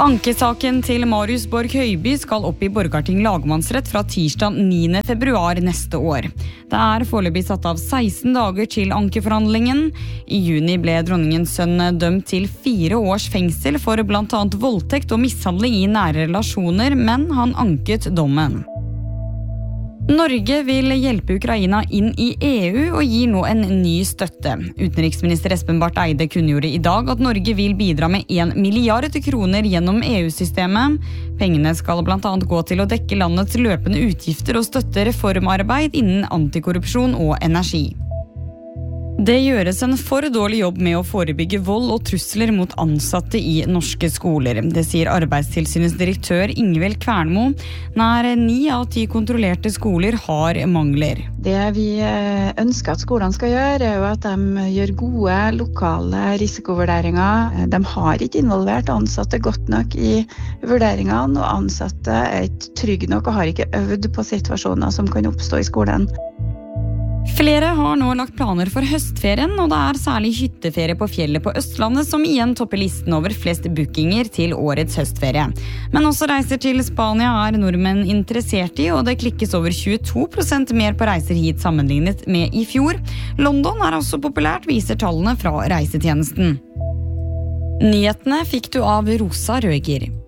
Ankesaken til Marius Borg Høiby skal opp i Borgarting lagmannsrett fra tirsdag 9. februar neste år. Det foreløpig satt av 16 dager til ankeforhandlingen. I juni ble dronningens sønn dømt til 4 års fengsel for blant annet voldtekt og mishandling i nære relasjoner, men han anket dommen. Norge vil hjelpe Ukraina inn i EU og gir nå en ny støtte. Utenriksminister Espen Barth Eide kunngjorde i dag at Norge vil bidra med 1 milliard kroner gjennom EU-systemet. Pengene skal blant annet gå til å dekke landets løpende utgifter og støtte reformarbeid innen antikorrupsjon og energi. Det gjøres en for dårlig jobb med å forebygge vold og trusler mot ansatte i norske skoler. Det sier Arbeidstilsynets direktør Ingvild Kvernmo. Nær 9 av 10 kontrollerte skoler har mangler. Det vi ønsker at skolene skal gjøre, jo at de gjør gode lokale risikovurderinger. De har ikke involvert ansatte godt nok i vurderingene, og ansatte ikke trygge nok og har ikke øvd på situasjoner som kan oppstå i skolen. Flere har nå lagt planer for høstferien, og det særlig hytteferie på fjellet på Østlandet som igjen topper listen over flest bookinger til årets høstferie. Men også reiser til Spania nordmenn interessert i, og det klikkes over 22% mer på reiser hit sammenlignet med i fjor. London også populært, viser tallene fra reisetjenesten. Nyhetene fikk du av Rosa Røger.